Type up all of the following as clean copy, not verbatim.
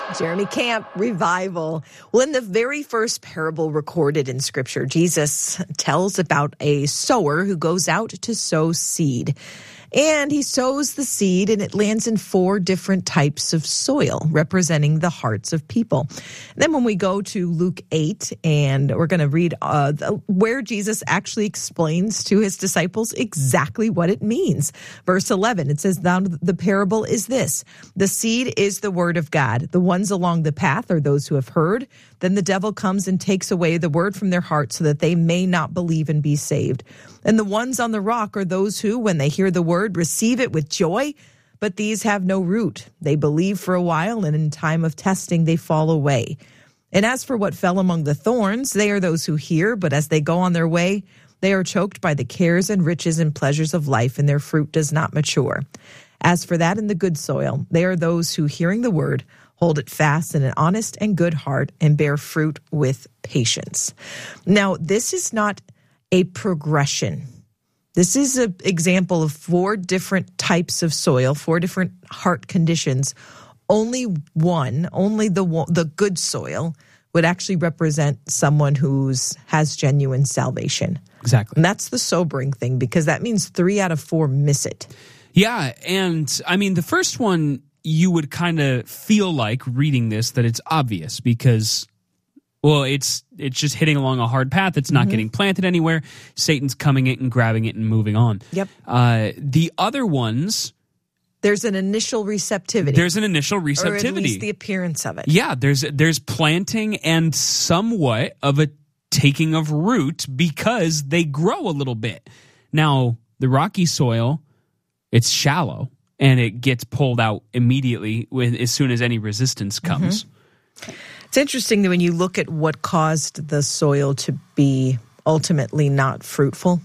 Jeremy Camp, revival. Well, in the very first parable recorded in Scripture, Jesus tells about a sower who goes out to sow seed. And he sows the seed, and it lands in 4 different types of soil, representing the hearts of people. And then when we go to Luke 8, and we're going to read where Jesus actually explains to his disciples exactly what it means. Verse 11, it says, "Now the parable is this. The seed is the word of God. The ones along the path are those who have heard. Then the devil comes and takes away the word from their hearts so that they may not believe and be saved. And the ones on the rock are those who, when they hear the word, receive it with joy, but these have no root. They believe for a while, and in time of testing, they fall away. And as for what fell among the thorns, they are those who hear, but as they go on their way, they are choked by the cares and riches and pleasures of life, and their fruit does not mature. As for that in the good soil, they are those who, hearing the word, hold it fast in an honest and good heart, and bear fruit with patience." Now, this is not a progression. This is an example of 4 different types of soil, 4 different heart conditions. Only the good soil would actually represent someone who has genuine salvation. Exactly. And that's the sobering thing, because that means 3 out of 4 miss it. Yeah, and I mean, the first one, you would kind of feel like reading this that it's obvious because, well, it's just hitting along a hard path. It's not getting planted anywhere. Satan's coming in and grabbing it and moving on. Yep. The other ones, there's an initial receptivity. Or at least the appearance of it. Yeah, there's planting and somewhat of a taking of root because they grow a little bit. Now, the rocky soil, it's shallow, and it gets pulled out immediately as soon as any resistance comes. It's interesting that when you look at what caused the soil to be ultimately not fruitful,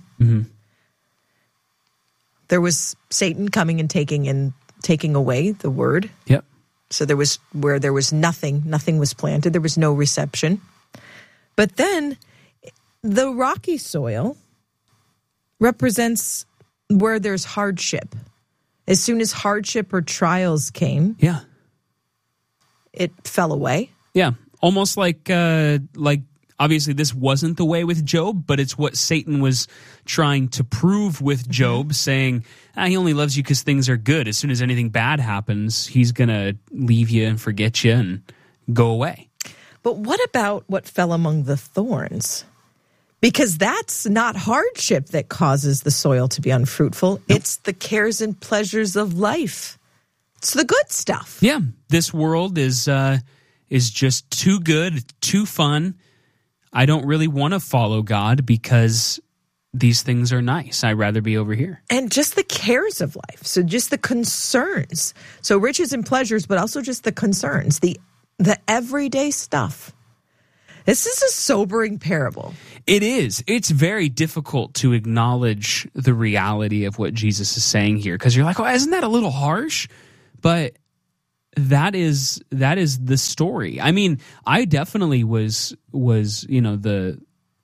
there was Satan coming and taking away the word. Yep. So there was nothing was planted. There was no reception. But then the rocky soil represents where there's hardship. As soon as hardship or trials came, it fell away. Yeah, almost like obviously this wasn't the way with Job, but it's what Satan was trying to prove with Job, saying he only loves you because things are good. As soon as anything bad happens, he's going to leave you and forget you and go away. But what about what fell among the thorns? Because that's not hardship that causes the soil to be unfruitful. Nope. It's the cares and pleasures of life. It's the good stuff. Yeah, this world is just too good, too fun. I don't really want to follow God because these things are nice. I'd rather be over here. And just the cares of life. So just the concerns. So riches and pleasures, but also just the concerns, the everyday stuff. This is a sobering parable. It is. It's very difficult to acknowledge the reality of what Jesus is saying here because you're like, oh, isn't that a little harsh? But that is the story. I mean, I definitely was the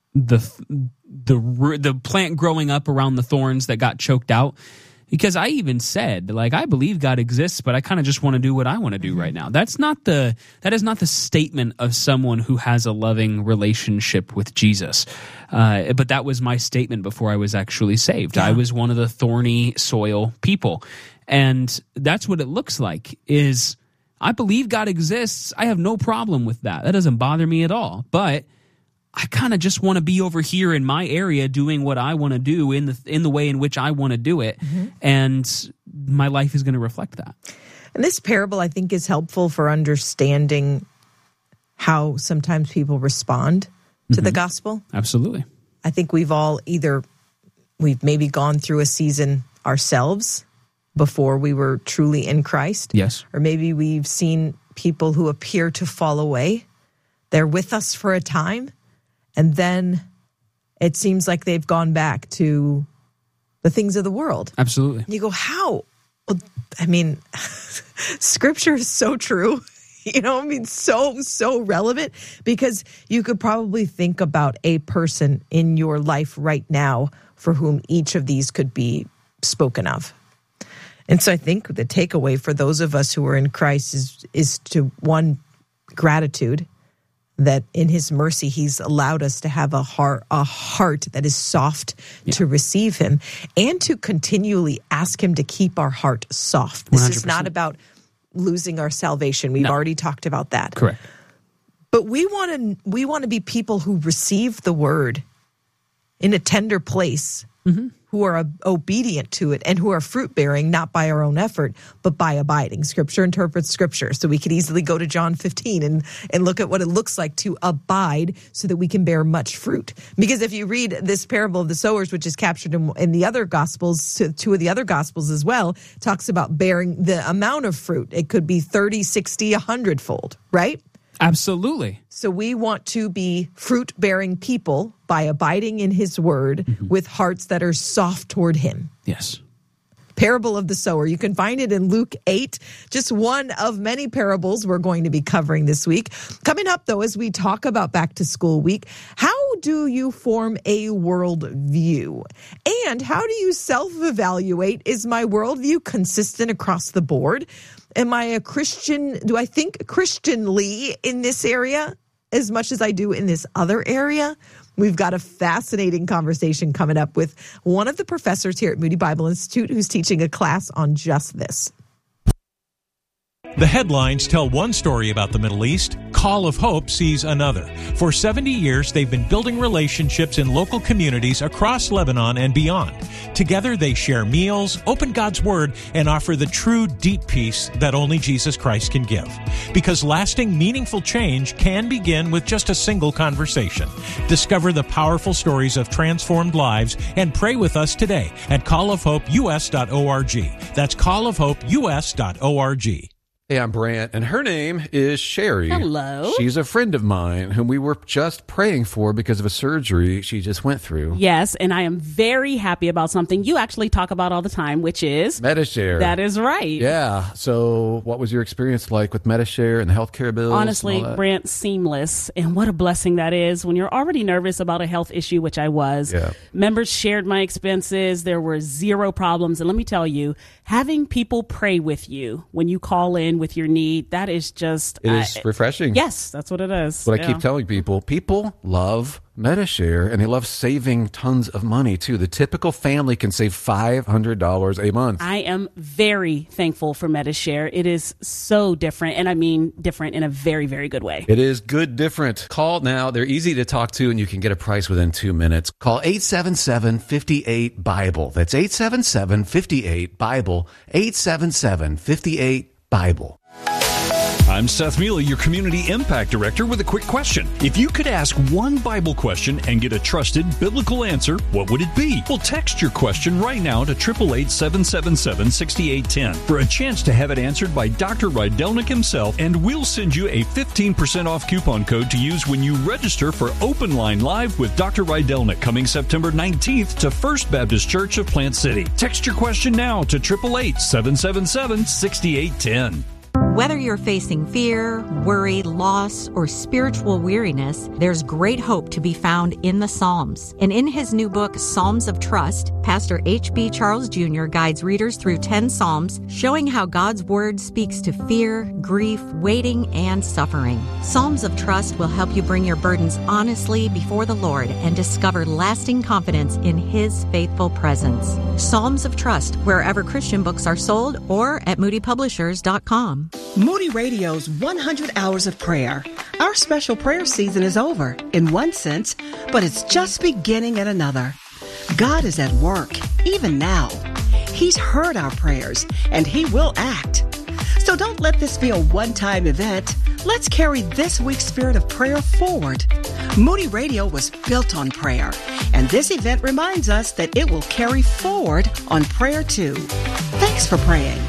plant growing up around the thorns that got choked out. Because I even said, I believe God exists, but I kind of just want to do what I want to do right now. That is not the statement of someone who has a loving relationship with Jesus. But that was my statement before I was actually saved. Yeah. I was one of the thorny soil people. And that's what it looks like, is I believe God exists. I have no problem with that. That doesn't bother me at all. But I kind of just want to be over here in my area doing what I want to do in the way in which I want to do it. And my life is going to reflect that. And this parable, I think, is helpful for understanding how sometimes people respond to the gospel. Absolutely. I think we've maybe gone through a season ourselves before we were truly in Christ. Yes. Or maybe we've seen people who appear to fall away. They're with us for a time, and then it seems like they've gone back to the things of the world. Absolutely. You go, how? Well, I mean, Scripture is so true. So relevant, because you could probably think about a person in your life right now for whom each of these could be spoken of. And so I think the takeaway for those of us who are in Christ is to, one, gratitude that in his mercy, he's allowed us to have a heart that is soft to receive him, and to continually ask him to keep our heart soft. This 100%. is not about losing our salvation. We've already talked about that. Correct. But we want to be people who receive the word in a tender place, who are obedient to it, and who are fruit-bearing, not by our own effort, but by abiding. Scripture interprets Scripture. So we could easily go to John 15 and look at what it looks like to abide so that we can bear much fruit. Because if you read this parable of the sowers, which is captured in the other Gospels, two of the other Gospels as well, talks about bearing the amount of fruit. It could be 30, 60, 100-fold, right? Absolutely. So we want to be fruit-bearing people by abiding in his word with hearts that are soft toward him. Yes. Parable of the sower. You can find it in Luke 8, just one of many parables we're going to be covering this week. Coming up, though, as we talk about back to school week, how do you form a worldview? And how do you self-evaluate? Is my worldview consistent across the board? Am I a Christian? Do I think Christianly in this area as much as I do in this other area? We've got a fascinating conversation coming up with one of the professors here at Moody Bible Institute who's teaching a class on just this. The headlines tell one story about the Middle East. Call of Hope sees another. For 70 years, they've been building relationships in local communities across Lebanon and beyond. Together, they share meals, open God's Word, and offer the true, deep peace that only Jesus Christ can give. Because lasting, meaningful change can begin with just a single conversation. Discover the powerful stories of transformed lives and pray with us today at callofhopeus.org. That's callofhopeus.org. Hey, I'm Brant, and her name is Sherry. Hello. She's a friend of mine whom we were just praying for because of a surgery she just went through. Yes, and I am very happy about something you actually talk about all the time, which is Medi-Share. That is right. Yeah. So what was your experience like with Medi-Share and the healthcare bills? Honestly, Brant, seamless. And what a blessing that is when you're already nervous about a health issue, which I was. Yeah. Members shared my expenses. There were zero problems. And let me tell you, having people pray with you when you call in with your need, that is just... It is refreshing. Yes, that's what it is. That's what I keep telling people. People love Medi-Share, and they love saving tons of money, too. The typical family can save $500 a month. I am very thankful for Medi-Share. It is so different, and I mean different in a very, very good way. It is good different. Call now. They're easy to talk to, and you can get a price within 2 minutes. Call 877-58-BIBLE. That's 877-58-BIBLE. 877-58-BIBLE. I'm Seth Mealy, your Community Impact Director, with a quick question. If you could ask one Bible question and get a trusted biblical answer, what would it be? Well, text your question right now to 888-777-6810 for a chance to have it answered by Dr. Rydelnik himself, and we'll send you a 15% off coupon code to use when you register for Open Line Live with Dr. Rydelnik coming September 19th to First Baptist Church of Plant City. Text your question now to 888-777-6810. Whether you're facing fear, worry, loss, or spiritual weariness, there's great hope to be found in the Psalms. And in his new book, Psalms of Trust, Pastor H.B. Charles Jr. guides readers through 10 Psalms, showing how God's Word speaks to fear, grief, waiting, and suffering. Psalms of Trust will help you bring your burdens honestly before the Lord and discover lasting confidence in His faithful presence. Psalms of Trust, wherever Christian books are sold, or at moodypublishers.com. Moody Radio's 100 Hours of Prayer. Our special prayer season is over, in one sense, but it's just beginning in another. God is at work, even now. He's heard our prayers, and He will act. So don't let this be a one-time event. Let's carry this week's spirit of prayer forward. Moody Radio was built on prayer, and this event reminds us that it will carry forward on prayer too. Thanks for praying.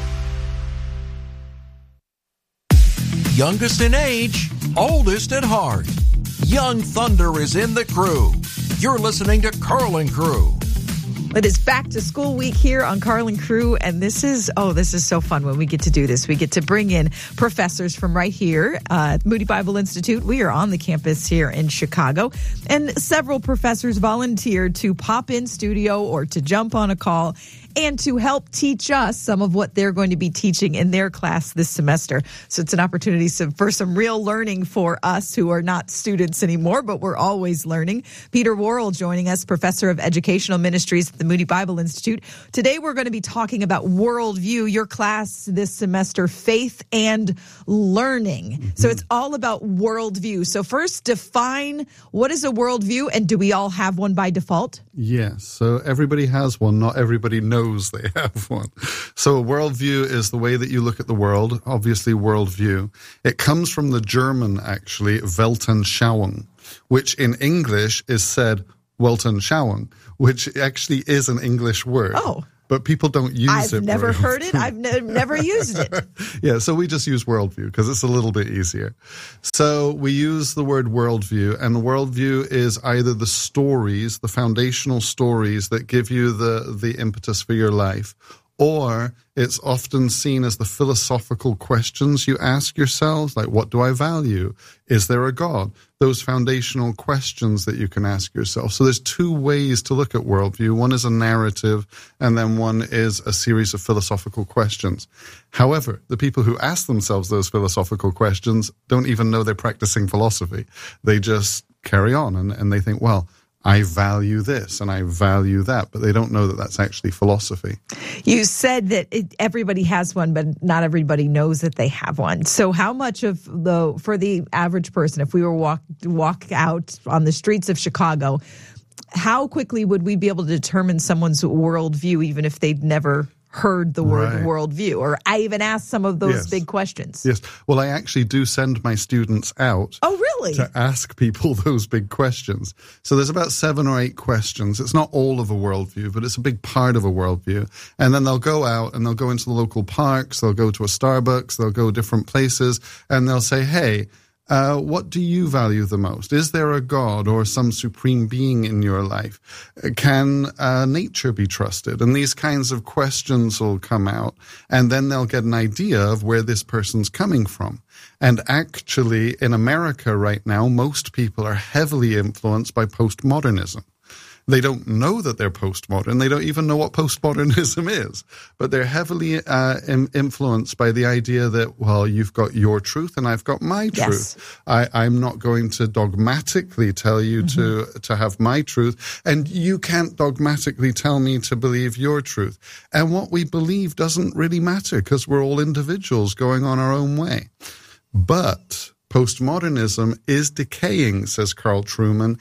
Youngest in age, oldest at heart. Young Thunder is in the crew. You're listening to Carl & Crew. It is back to school week here on Carl & Crew, and this is so fun when we get to do this. We get to bring in professors from right here at Moody Bible Institute. We are on the campus here in Chicago, and several professors volunteered to pop in studio or to jump on a call and to help teach us some of what they're going to be teaching in their class this semester. So it's an opportunity for some real learning for us who are not students anymore, but we're always learning. Peter Worrell joining us, professor of educational ministries at the Moody Bible Institute. Today we're going to be talking about worldview, your class this semester, faith and learning. So it's all about worldview. So first, define what is a worldview, and do we all have one by default? Yes, so everybody has one. Not everybody knows they have one. So a worldview is the way that you look at the world, obviously worldview. It comes from the German, actually, Weltanschauung, which in English is said Weltanschauung, which actually is an English word. Oh. But people don't use it. I've never heard it. I've never used it. Yeah, so we just use worldview because it's a little bit easier. So we use the word worldview, and the worldview is either the stories, the foundational stories that give you the impetus for your life, or it's often seen as the philosophical questions you ask yourselves, like, what do I value? Is there a God? Those foundational questions that you can ask yourself. So there's two ways to look at worldview. One is a narrative, and then one is a series of philosophical questions. However, the people who ask themselves those philosophical questions don't even know they're practicing philosophy. They just carry on, and they think, well, I value this and I value that, but they don't know that that's actually philosophy. You said that everybody has one, but not everybody knows that they have one. So how much for the average person, if we were walk out on the streets of Chicago, how quickly would we be able to determine someone's worldview, even if they'd never heard the word worldview? Or I even asked some of those big questions. Yes. Well, I actually do send my students out. Oh, really? To ask people those big questions. So there's about 7 or 8 questions. It's not all of a worldview, but it's a big part of a worldview. And then they'll go out and they'll go into the local parks, they'll go to a Starbucks, they'll go different places, and they'll say, hey, what do you value the most? Is there a God or some supreme being in your life? Can nature be trusted? And these kinds of questions will come out, and then they'll get an idea of where this person's coming from. And actually, in America right now, most people are heavily influenced by postmodernism. They don't know that they're postmodern. They don't even know what postmodernism is. But they're heavily influenced by the idea that, well, you've got your truth and I've got my truth. I'm not going to dogmatically tell you to have my truth, and you can't dogmatically tell me to believe your truth. And what we believe doesn't really matter because we're all individuals going on our own way. But postmodernism is decaying, says Carl Trueman,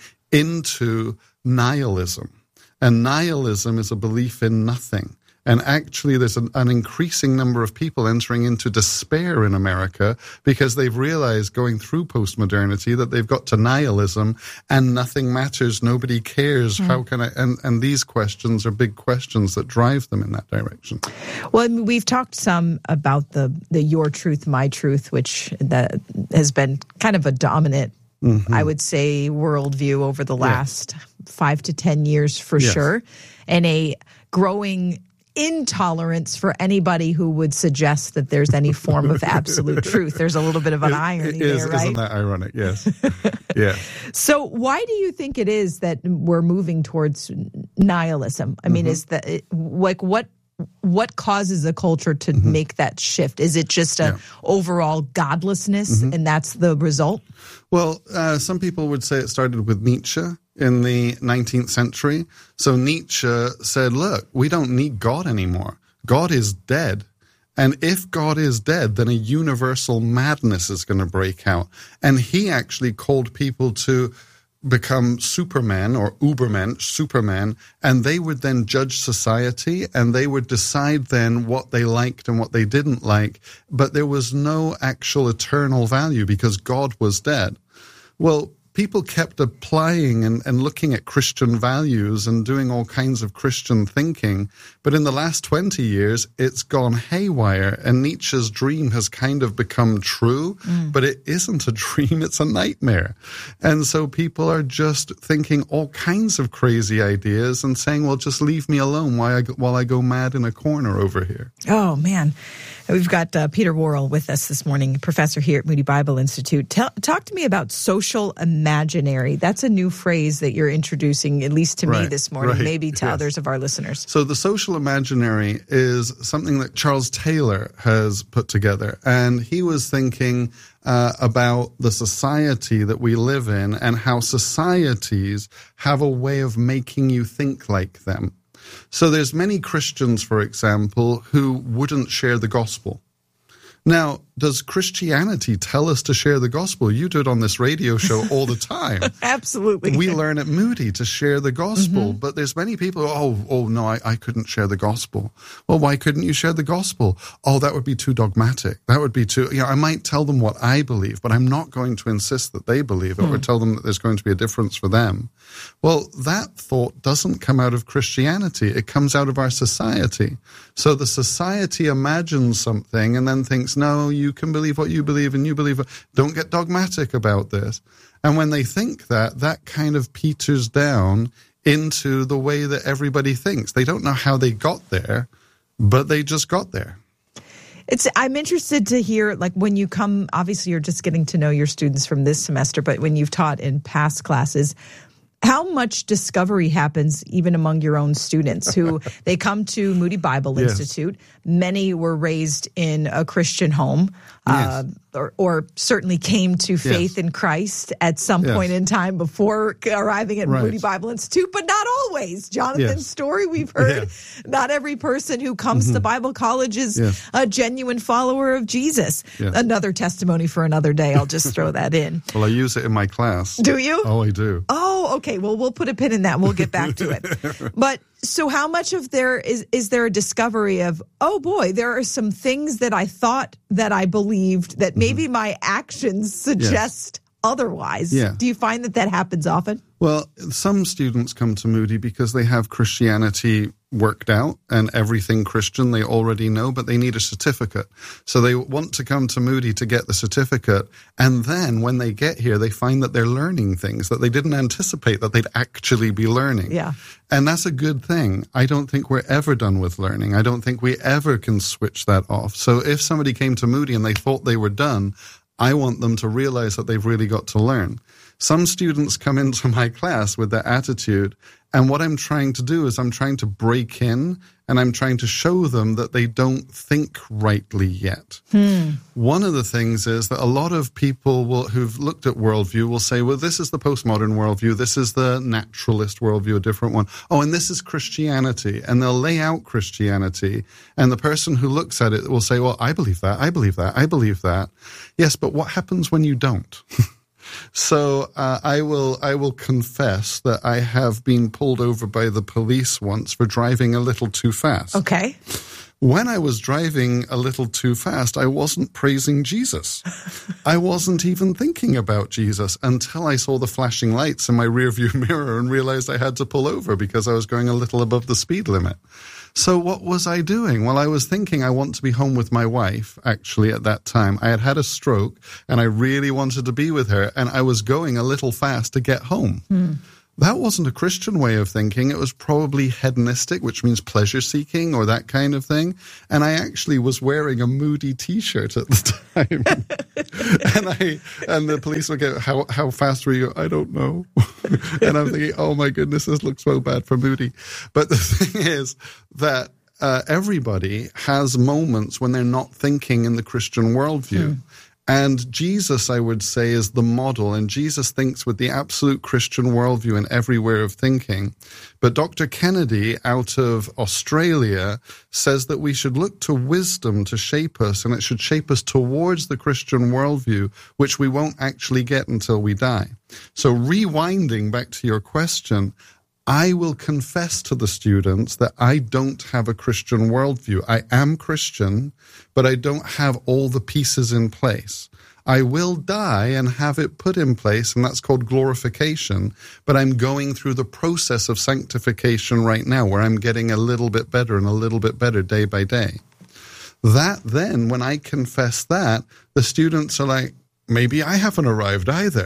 into nihilism. And nihilism is a belief in nothing. And actually, there's an increasing number of people entering into despair in America because they've realized going through postmodernity that they've got to nihilism and nothing matters, nobody cares. How can I? And these questions are big questions that drive them in that direction. Well, we've talked some about the your truth, my truth, which that has been kind of a dominant, I would say, worldview over the last 5 to 10 years for sure, and a growing intolerance for anybody who would suggest that there's any form of absolute truth. There's a little bit of an irony there, right? Isn't that ironic? Yes. Yeah. So why do you think it is that we're moving towards nihilism? I mean, is that like what causes a culture to make that shift? Is it just a overall godlessness and that's the result? Well, some people would say it started with Nietzsche in the 19th century. So Nietzsche said, look, we don't need God anymore. God is dead. And if God is dead, then a universal madness is going to break out. And he actually called people to become supermen or ubermen, supermen, and they would then judge society and they would decide then what they liked and what they didn't like. But there was no actual eternal value because God was dead. Well, people kept applying and looking at Christian values and doing all kinds of Christian thinking. But in the last 20 years, it's gone haywire. And Nietzsche's dream has kind of become true, but it isn't a dream, it's a nightmare. And so people are just thinking all kinds of crazy ideas and saying, well, just leave me alone while I go mad in a corner over here. Oh, man. We've got Peter Worrell with us this morning, professor here at Moody Bible Institute. Talk to me about social imagination. imaginary. That's a new phrase that you're introducing, at least to me this morning, maybe to others of our listeners. So the social imaginary is something that Charles Taylor has put together. And he was thinking about the society that we live in and how societies have a way of making you think like them. So there's many Christians, for example, who wouldn't share the gospel. Now, does Christianity tell us to share the gospel? You do it on this radio show all the time. Absolutely. We learn at Moody to share the gospel, but there's many people, no, I couldn't share the gospel. Well, why couldn't you share the gospel? Oh, that would be too dogmatic. That would be too, I might tell them what I believe, but I'm not going to insist that they believe it or tell them that there's going to be a difference for them. Well, that thought doesn't come out of Christianity. It comes out of our society. So the society imagines something and then thinks, no, you can believe what you believe and you believe it. Don't get dogmatic about this. And when they think that kind of peters down into the way that everybody thinks. They don't know how they got there, but they just got there. I'm interested to hear, like, when you come, obviously you're just getting to know your students from this semester, but when you've taught in past classes, how much discovery happens even among your own students who they come to Moody Bible Institute. Many were raised in a Christian home or certainly came to faith in Christ at some point in time before arriving at Moody Bible Institute, but not always. Jonathan's story, we've heard not every person who comes to Bible college is a genuine follower of Jesus. Another testimony for another day. I'll just throw that in. Well, I use it in my class. Do you? Oh, I do. Oh, okay. Well, we'll put a pin in that and we'll get back to it. But so how much of there is there a discovery of, oh boy, there are some things that I thought that I believed that maybe my actions suggest otherwise. Do you find that happens often? Well, some students come to Moody because they have Christianity worked out and everything Christian they already know, but they need a certificate. So they want to come to Moody to get the certificate. And then when they get here, they find that they're learning things that they didn't anticipate that they'd actually be learning. And that's a good thing. I don't think we're ever done with learning. I don't think we ever can switch that off. So if somebody came to Moody and they thought they were done, I want them to realize that they've really got to learn. Some students come into my class with that attitude, and what I'm trying to do is I'm trying to break in and I'm trying to show them that they don't think rightly yet. One of the things is that a lot of people who've looked at worldview will say, well, this is the postmodern worldview, this is the naturalist worldview, a different one. Oh, and this is Christianity. And they'll lay out Christianity, and the person who looks at it will say, well, I believe that, I believe that, I believe that. Yes, but what happens when you don't? So I will confess that I have been pulled over by the police once for driving a little too fast. Okay. When I was driving a little too fast, I wasn't praising Jesus. I wasn't even thinking about Jesus until I saw the flashing lights in my rearview mirror and realized I had to pull over because I was going a little above the speed limit. So what was I doing? Well, I was thinking I want to be home with my wife, actually, at that time. I had a stroke, and I really wanted to be with her, and I was going a little fast to get home. That wasn't a Christian way of thinking. It was probably hedonistic, which means pleasure-seeking or that kind of thing. And I actually was wearing a Moody T-shirt at the time. and the police would go, how fast were you? I don't know. And I'm thinking, oh my goodness, this looks so bad for Moody. But the thing is that everybody has moments when they're not thinking in the Christian worldview. And Jesus, I would say, is the model, and Jesus thinks with the absolute Christian worldview in every way of thinking. But Dr. Kennedy, out of Australia, says that we should look to wisdom to shape us, and it should shape us towards the Christian worldview, which we won't actually get until we die. So rewinding back to your question, I will confess to the students that I don't have a Christian worldview. I am Christian, but I don't have all the pieces in place. I will die and have it put in place, and that's called glorification, but I'm going through the process of sanctification right now, where I'm getting a little bit better and a little bit better day by day. That then, when I confess that, the students are like, maybe I haven't arrived either.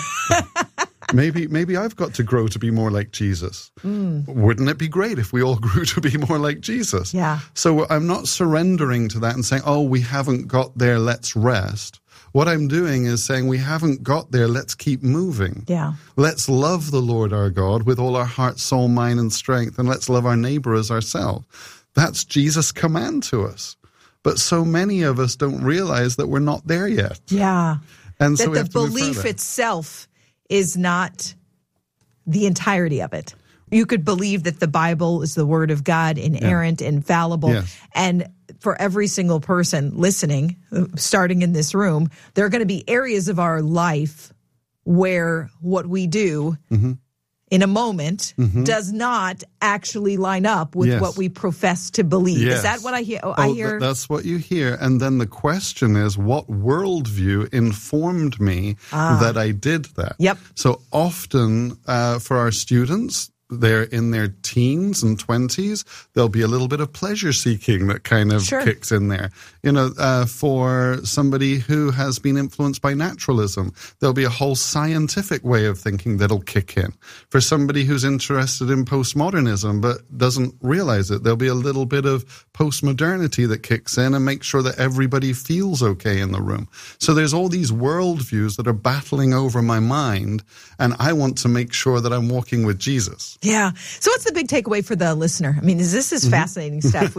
Maybe I've got to grow to be more like Jesus. Wouldn't it be great if we all grew to be more like Jesus? Yeah. So I'm not surrendering to that and saying, oh, we haven't got there, let's rest. What I'm doing is saying we haven't got there. Let's keep moving. Yeah. Let's love the Lord our God with all our heart, soul, mind, and strength, and let's love our neighbor as ourselves. That's Jesus' command to us. But so many of us don't realize that we're not there yet. Yeah. And that so we the have to move belief further. itself is not the entirety of it. You could believe that the Bible is the word of God, inerrant, infallible. Yes. And for every single person listening, starting in this room, there are going to be areas of our life where what we do in a moment does not actually line up with what we profess to believe. Yes. Is that what I hear? That's what you hear. And then the question is, what worldview informed me that I did that? Yep. So often for our students, they're in their teens and 20s, there'll be a little bit of pleasure seeking that kind of kicks in there. For somebody who has been influenced by naturalism, there'll be a whole scientific way of thinking that'll kick in. For somebody who's interested in postmodernism but doesn't realize it, there'll be a little bit of postmodernity that kicks in and makes sure that everybody feels okay in the room. So there's all these worldviews that are battling over my mind, and I want to make sure that I'm walking with Jesus. Yeah. So what's the big takeaway for the listener? I mean, this is fascinating stuff.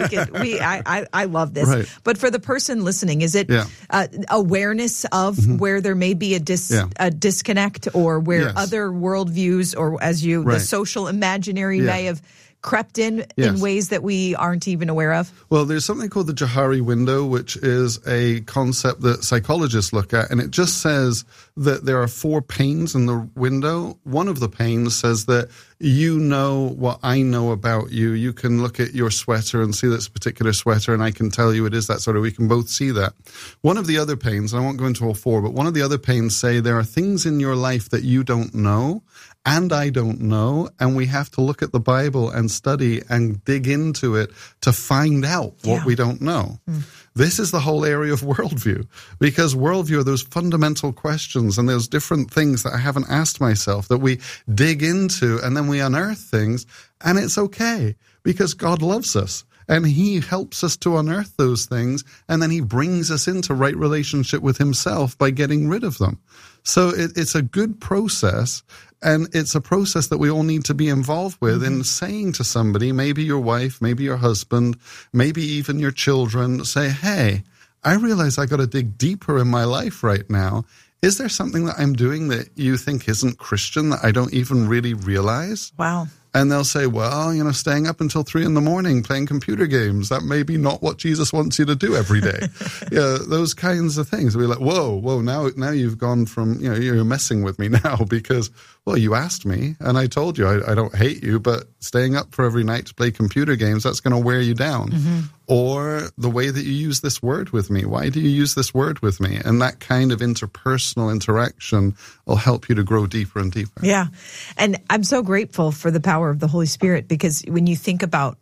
I love this. Right. But for the person listening, is it awareness of where there may be a disconnect, or where other worldviews, or the social imaginary may have crept in ways that we aren't even aware of? Well, there's something called the Johari window, which is a concept that psychologists look at, and it just says that there are 4 panes in the window. One of the panes says that you know what I know about you. You can look at your sweater and see that's a particular sweater, and I can tell you it is that sort of, we can both see that. One of the other panes, and I won't go into all 4, but one of the other panes say there are things in your life that you don't know, and I don't know, and we have to look at the Bible and study and dig into it to find out what we don't know. This is the whole area of worldview, because worldview are those fundamental questions and those different things that I haven't asked myself that we dig into, and then we unearth things, and it's okay because God loves us. And he helps us to unearth those things, and then he brings us into right relationship with himself by getting rid of them. So it's a good process, and it's a process that we all need to be involved with in saying to somebody, maybe your wife, maybe your husband, maybe even your children, say, hey, I realize I got to dig deeper in my life right now. Is there something that I'm doing that you think isn't Christian that I don't even really realize? Wow. And they'll say, well, staying up until 3 a.m. playing computer games, that may be not what Jesus wants you to do every day. Those kinds of things. We're like, whoa, now you've gone from, you're messing with me now because, well, you asked me and I told you I don't hate you, but staying up for every night to play computer games, that's going to wear you down. Or the way that you use this word with me. Why do you use this word with me? And that kind of interpersonal interaction will help you to grow deeper and deeper. Yeah. And I'm so grateful for the power of the Holy Spirit, because when you think about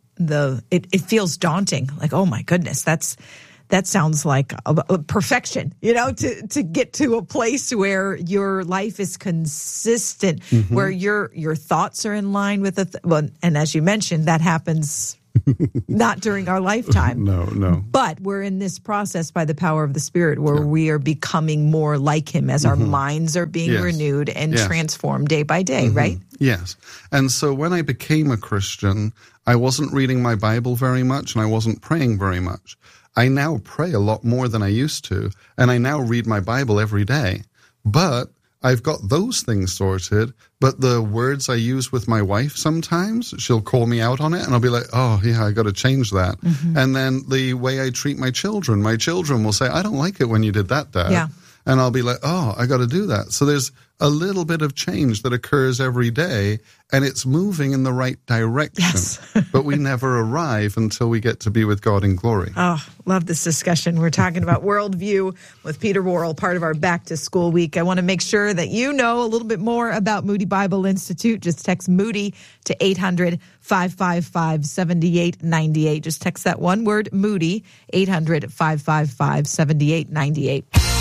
it feels daunting. Like, oh my goodness, that sounds like a perfection, to get to a place where your life is consistent, where your thoughts are in line with and as you mentioned, that happens not during our lifetime. No. But we're in this process by the power of the Spirit where we are becoming more like him as our minds are being renewed and transformed day by day, right? Yes. And so when I became a Christian, I wasn't reading my Bible very much and I wasn't praying very much. I now pray a lot more than I used to, and I now read my Bible every day. But I've got those things sorted, but the words I use with my wife sometimes, she'll call me out on it, and I'll be like, oh, yeah, I got to change that. And then the way I treat my children will say, I don't like it when you did that, Dad. Yeah. And I'll be like, oh, I got to do that. So there's a little bit of change that occurs every day, and it's moving in the right direction. Yes. But we never arrive until we get to be with God in glory. Oh, love this discussion. We're talking about worldview with Peter Worrell, part of our Back to School Week. I want to make sure that you know a little bit more about Moody Bible Institute. Just text Moody to 800-555-7898. Just text that one word, Moody, 800-555-7898.